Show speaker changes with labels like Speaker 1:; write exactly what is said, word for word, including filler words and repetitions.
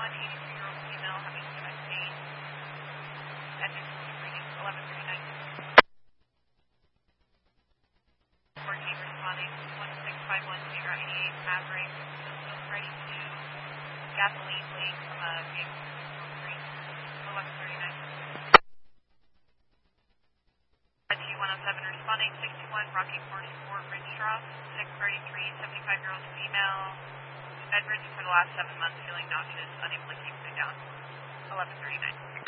Speaker 1: one eighty-three-year-old female having stomach pain. Admission reading eleven thirty-nine. fourteen responding to one six five one Sierra eighty-eight Maverick. Symptoms ready to gasoline leak from a vehicle screen. eleven thirty-nine. T one oh seven responding sixty-one Rocky Forest Fort Ridge Drops. six thirty-three seventy-five-year-old female. Bedridden for the last seven months, feeling nauseous, unable to keep food down. eleven thirty-nine.